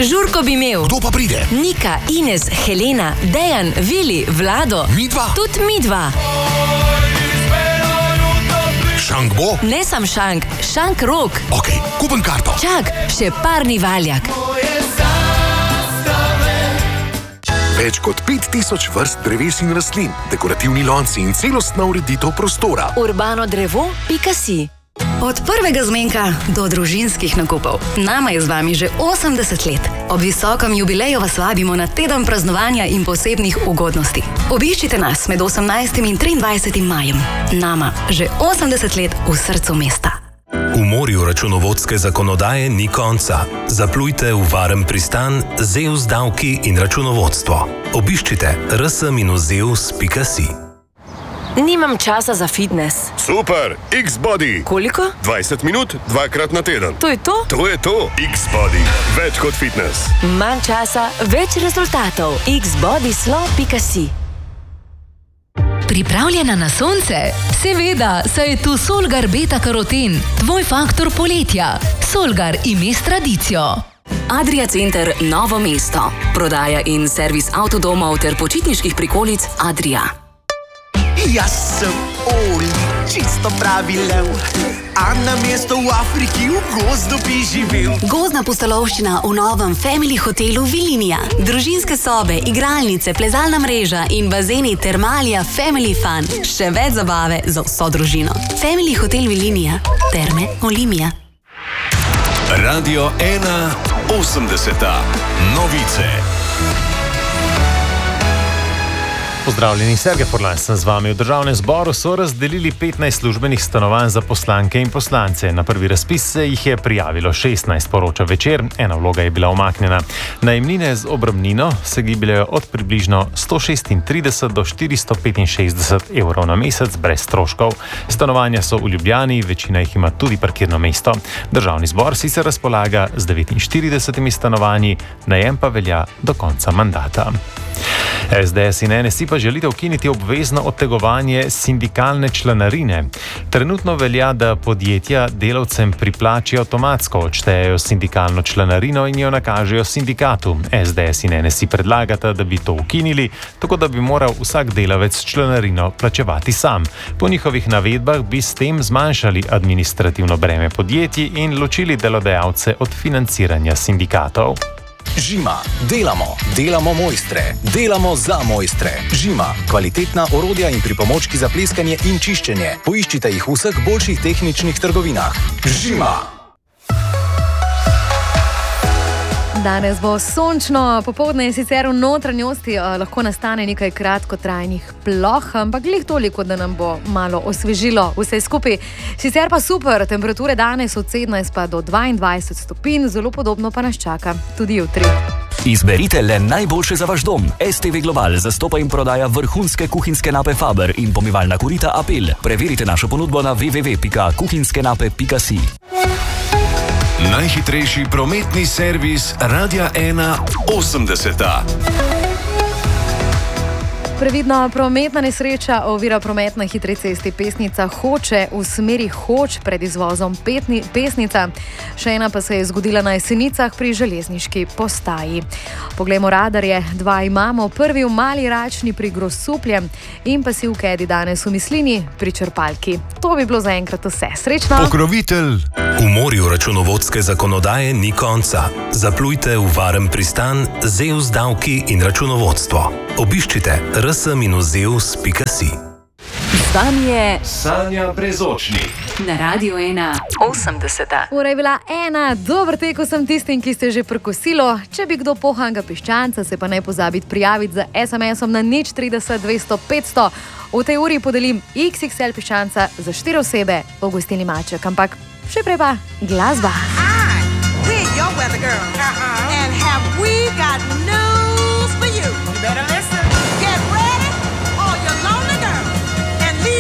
Žurko bi imel. Kdo pa pride? Nika, Ines, Helena, Dejan, Vili, Vlado. Midva? Tudi midva. Šank bo? Ne sam šank, šank rok. Ok, kupim karto. Čak, še parni valjak. Več kot 5000 vrst dreves in rastlin, dekorativni lonci in celostna ureditev prostora. Urbanodrevo.si. Od prvega zmenka do družinskih nakupov. Nama je z vami že 80 let. Ob visokem jubileju vas vabimo na teden praznovanja in posebnih ugodnosti. Obiščite nas med 18. in 23. majem. Nama že 80 let v srcu mesta. V morju računovodske zakonodaje ni konca. Zaplujte v varen pristan Zeus davki in računovodstvo. Obiščite rs-zeus.si. Nimam časa za fitness. Super, X-Body. Koliko? 20 minut, 2krat na teden. To je to? To je to, X-Body. Več kot fitness. Manj časa, več rezultatov. xbodyslo.si. Pripravljena na sonce? Seveda, saj je tu Solgar beta-karoten, tvoj faktor poletja. Solgar ime s tradicijo. Adria Center Novo mesto. Prodaja in servis avtodomov ter počitniških prikolic Adria. Jaz sem Oli, čisto pravi lev, a na mesto v Afriki v gozdu bi živel. Gozdna pustolovščina v novem Family hotelu Vilinija. Družinske sobe, igralnice, plezalna mreža in bazeni Termalija Family Fun. Še več zabave za vso družino. Family hotel Vilinija. Terme Olimija. Radio 1 80. Novice. Pozdravljeni, Sergej Forlan sem z vami. V Državnem zboru so razdelili 15 službenih stanovanj za poslanke in poslance. Na prvi razpis se jih je prijavilo 16, poroča Večer, ena vloga je bila umaknjena. Najemnine z obrambnino se gibljajo od približno 136 do 465 evrov na mesec brez stroškov. Stanovanja so v Ljubljani, večina jih ima tudi parkirno mesto. Državni zbor sicer razpolaga z 49 stanovanji, najem pa velja do konca mandata. SDS in NSI pa želite ukiniti obvezno odtegovanje sindikalne članarine. Trenutno velja, da podjetja delavcem pri plači avtomatsko odštejejo sindikalno članarino in jo nakažejo sindikatu. SDS in NSI predlagata, da bi to ukinili, tako da bi moral vsak delavec članarino plačevati sam. Po njihovih navedbah bi s tem zmanjšali administrativno breme podjetij in ločili delodajalce od financiranja sindikatov. Žima. Delamo mojstre. Delamo za mojstre. Žima. Kvalitetna orodja in pripomočki za pleskanje in čiščenje. Poiščite jih v vseh boljših tehničnih trgovinah. Žima. Danes bo sončno, popoldne je sicer v notranjosti lahko nastane nekaj kratkotrajnih ploh, ampak glih toliko, da nam bo malo osvežilo vse skupaj. Sicer pa super, temperature danes od 17 pa do 22 stopinj, zelo podobno pa nas čaka tudi jutri. Izberite le najboljše za vaš dom. STV Global zastopa in prodaja vrhunske kuhinjske nape Faber in pomivalna korita Apel. Preverite našo ponudbo na www.kuhinjskenape.si. Najhitrejši prometni servis Radia 1 80. Previdno, prometna nesreča ovira promet na hitri cesti Pesnica Hoče v smeri Hoč pred izvozom Pesnica. Še ena pa se je zgodila na Jesenicah pri železniški postaji. Poglejmo radarje, 2 imamo, prvi v Mali Račni pri Grosupljem in pa si v Kedi danes v Mislini pri črpalki. To bi bilo zaenkrat vse. Srečno! Pokrovitelj! V morju računovodske zakonodaje ni konca. Zaplujte v varen pristan Zeus davki in računovodstvo. Obiščite rs-zeus.si. Z vami je Sanja Brezočnik. na Radio 1 80. Ura je bila 1, dober tek vsem tistim, ki ste že prekosilo. Če bi kdo pohanga piščanca, se pa ne pozabiti prijaviti za SMS-om na 030 200 500. V tej uri podelim XXL piščanca za 4 osebe v gostilni Maček, ampak še prej pa glasba. Hi, we're your weather girl. And have we got news for you? You better listen.